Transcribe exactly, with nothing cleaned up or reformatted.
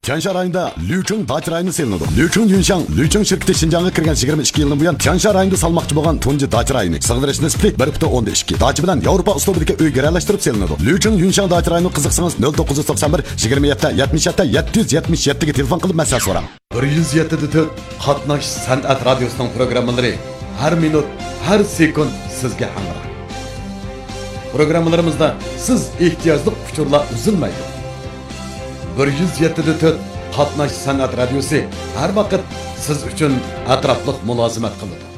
Tiansha rayonida Lücheng dacha rayoni selinadi. Lücheng Yunshang, Lücheng shirkati Xinjiangga kirgan yigirma ikki yildan buyon Tiansha rayonida salmoqchi bo'lgan tunji dacha rayoni. Sig'dirish nisbati bir butun o'nda ikki. Dacha bilan Yevropa uslubidagi uy garalashtirib selinadi. Lücheng Yunshang dacha rayoni qiziqsangiz nol to'qqiz yuz to'qson bir yigirma yetti yetmish yetti yetti yuz yetmish yetti ga telefon qilib maslahat so'rang. bir yuz yetti nuqta to'rt Qatnash san'at radiosining programmalari har minut, har sekund sizga hamroh. Programmalarimizda siz ehtiyojli uchurlar uzilmaydi. bir yuz yetti nuqta to'rt Qatnash san'at radiosi har vaqt siz uchun atrofliq mulozimat qiladi.